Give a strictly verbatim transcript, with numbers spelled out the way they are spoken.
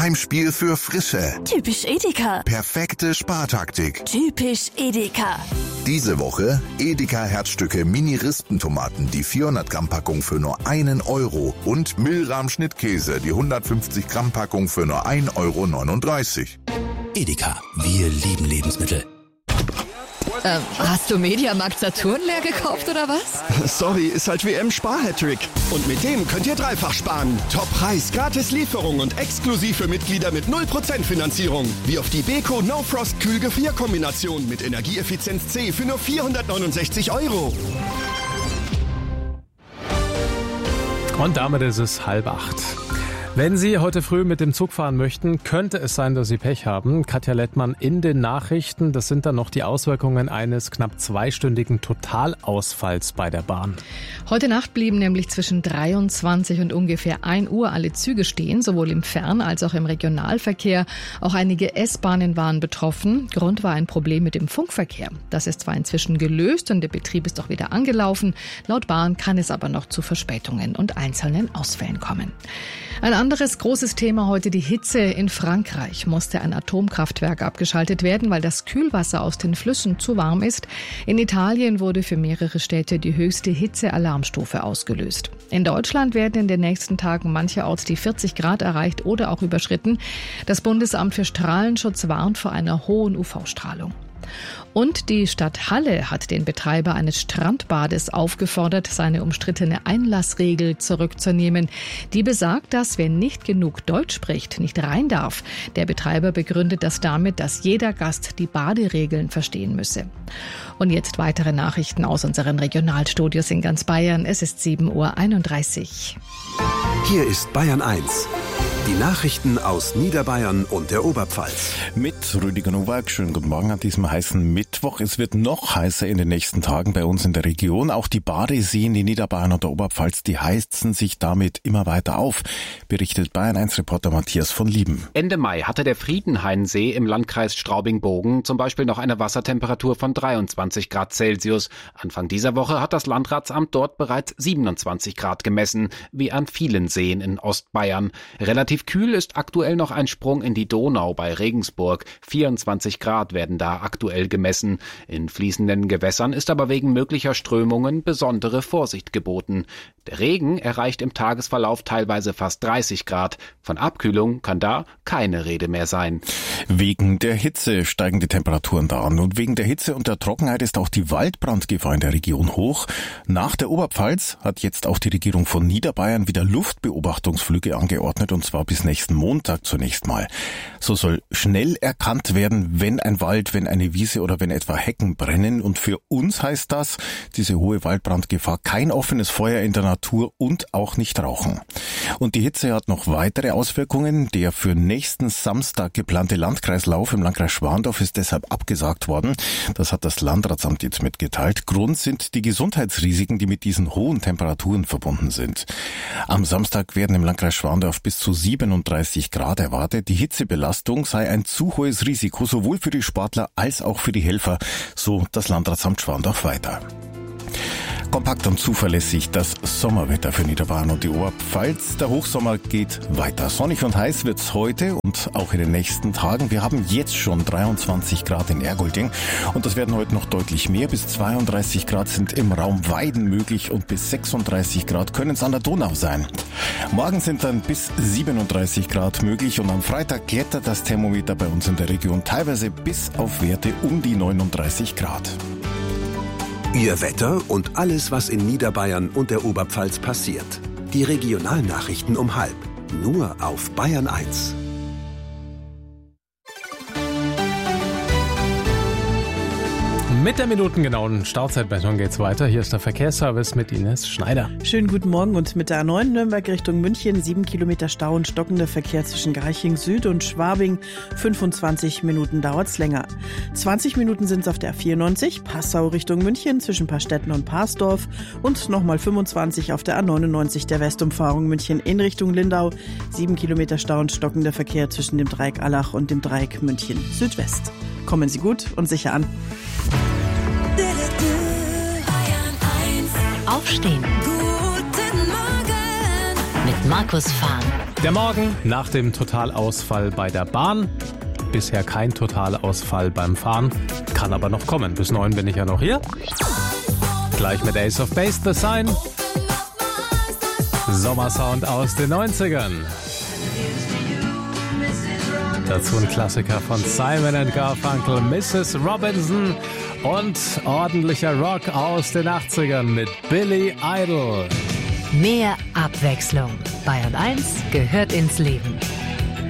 Heimspiel für Frische. Typisch Edeka. Perfekte Spartaktik. Typisch Edeka. Diese Woche Edeka Herzstücke Mini-Rispentomaten, die vierhundert Gramm Packung für nur einen Euro und Milram Schnittkäse, die hundertfünfzig Gramm Packung für nur ein Euro neununddreißig. Edeka, wir lieben Lebensmittel. Äh, hast du Mediamarkt Saturn leer gekauft oder was? Sorry, ist halt W M-Spar-Hattrick. Und mit dem könnt ihr dreifach sparen. Top-Preis, gratis Lieferung und exklusiv für Mitglieder mit null Prozent Finanzierung. Wie auf die Beko No Frost Kühlgefrierkombination mit Energieeffizienz C für nur vierhundertneunundsechzig Euro. Und damit ist es halb acht. Wenn Sie heute früh mit dem Zug fahren möchten, könnte es sein, dass Sie Pech haben. Katja Lettmann in den Nachrichten. Das sind dann noch die Auswirkungen eines knapp zweistündigen Totalausfalls bei der Bahn. Heute Nacht blieben nämlich zwischen dreiundzwanzig und ungefähr ein Uhr alle Züge stehen, sowohl im Fern- als auch im Regionalverkehr. Auch einige S-Bahnen waren betroffen. Grund war ein Problem mit dem Funkverkehr. Das ist zwar inzwischen gelöst und der Betrieb ist auch wieder angelaufen. Laut Bahn kann es aber noch zu Verspätungen und einzelnen Ausfällen kommen. Ein anderes großes Thema heute: die Hitze. In Frankreich musste ein Atomkraftwerk abgeschaltet werden, weil das Kühlwasser aus den Flüssen zu warm ist. In Italien wurde für mehrere Städte die höchste Hitzealarmstufe ausgelöst. In Deutschland werden in den nächsten Tagen mancherorts die vierzig Grad erreicht oder auch überschritten. Das Bundesamt für Strahlenschutz warnt vor einer hohen U V-Strahlung. Und die Stadt Halle hat den Betreiber eines Strandbades aufgefordert, seine umstrittene Einlassregel zurückzunehmen. Die besagt, dass wer nicht genug Deutsch spricht, nicht rein darf. Der Betreiber begründet das damit, dass jeder Gast die Baderegeln verstehen müsse. Und jetzt weitere Nachrichten aus unseren Regionalstudios in ganz Bayern. Es ist sieben Uhr einunddreißig. Hier ist Bayern eins. Die Nachrichten aus Niederbayern und der Oberpfalz. Mit Rüdiger Nowak. Schönen guten Morgen an diesem heißen Mittwoch. Es wird noch heißer in den nächsten Tagen bei uns in der Region. Auch die Badeseen in Niederbayern und der Oberpfalz, die heizen sich damit immer weiter auf, berichtet Bayern eins Reporter Matthias von Lieben. Ende Mai hatte der Friedenhainsee im Landkreis Straubing-Bogen zum Beispiel noch eine Wassertemperatur von dreiundzwanzig Grad Celsius. Anfang dieser Woche hat das Landratsamt dort bereits siebenundzwanzig Grad gemessen, wie an vielen Seen in Ostbayern. Relativ kühl ist aktuell noch ein Sprung in die Donau bei Regensburg. vierundzwanzig Grad werden da aktuell gemessen. In fließenden Gewässern ist aber wegen möglicher Strömungen besondere Vorsicht geboten. Der Regen erreicht im Tagesverlauf teilweise fast dreißig Grad. Von Abkühlung kann da keine Rede mehr sein. Wegen der Hitze steigen die Temperaturen da an. Und wegen der Hitze und der Trockenheit ist auch die Waldbrandgefahr in der Region hoch. Nach der Oberpfalz hat jetzt auch die Regierung von Niederbayern wieder Luftbeobachtungsflüge angeordnet, und zwar bis nächsten Montag zunächst mal. So soll schnell erkannt werden, wenn ein Wald, wenn eine Wiese oder wenn etwa Hecken brennen. Und für uns heißt das, diese hohe Waldbrandgefahr, kein offenes Feuer in der Natur und auch nicht rauchen. Und die Hitze hat noch weitere Auswirkungen. Der für nächsten Samstag geplante Landkreislauf im Landkreis Schwandorf ist deshalb abgesagt worden. Das hat das Landratsamt jetzt mitgeteilt. Grund sind die Gesundheitsrisiken, die mit diesen hohen Temperaturen verbunden sind. Am Samstag werden im Landkreis Schwandorf bis zu siebenunddreißig Grad erwartet. Die Hitzebelastung sei ein zu hohes Risiko, sowohl für die Sportler als auch für die Helfer, so das Landratsamt Schwandorf weiter. Kompakt und zuverlässig das Sommerwetter für Niederbayern und die Oberpfalz. Der Hochsommer geht weiter. Sonnig und heiß wird's heute und auch in den nächsten Tagen. Wir haben jetzt schon dreiundzwanzig Grad in Ergolding und das werden heute noch deutlich mehr. Bis zweiunddreißig Grad sind im Raum Weiden möglich und bis sechsunddreißig Grad können es an der Donau sein. Morgen sind dann bis siebenunddreißig Grad möglich und am Freitag klettert das Thermometer bei uns in der Region teilweise bis auf Werte um die neununddreißig Grad. Ihr Wetter und alles, was in Niederbayern und der Oberpfalz passiert. Die Regionalnachrichten um halb. Nur auf Bayern eins. Mit der minutengenauen Startzeitmessung geht's weiter. Hier ist der Verkehrsservice mit Ines Schneider. Schönen guten Morgen und mit der A neun Nürnberg Richtung München. Sieben Kilometer Stau und stockender Verkehr zwischen Garching Süd und Schwabing. fünfundzwanzig Minuten dauert's länger. zwanzig Minuten sind's auf der A vierundneunzig. Passau Richtung München zwischen Paarstetten und Parsdorf. Und nochmal fünfundzwanzig auf der A neunundneunzig der Westumfahrung München in Richtung Lindau. Sieben Kilometer Stau und stockender Verkehr zwischen dem Dreieck Allach und dem Dreieck München Südwest. Kommen Sie gut und sicher an. Aufstehen. Guten Morgen mit Markus Fahn. Der Morgen nach dem Totalausfall bei der Bahn. Bisher kein Totalausfall beim Fahren. Kann aber noch kommen. Bis neun bin ich ja noch hier. Gleich mit Ace of Base, The Sign. Sommersound aus den neunzigern. Dazu ein Klassiker von Simon and Garfunkel, Missus Robinson. Und ordentlicher Rock aus den achtzigern mit Billy Idol. Mehr Abwechslung. Bayern eins gehört ins Leben.